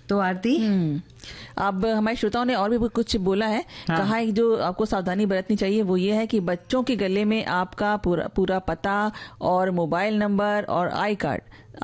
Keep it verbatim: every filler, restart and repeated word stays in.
तो आरती, हम्म अब हमारे श्रोताओं ने और भी कुछ बोला है। हाँ। कहा है जो आपको सावधानी बरतनी चाहिए वो ये है कि बच्चों के गले में आपका पूरा पूरा पता और मोबाइल नंबर और आई कार्ड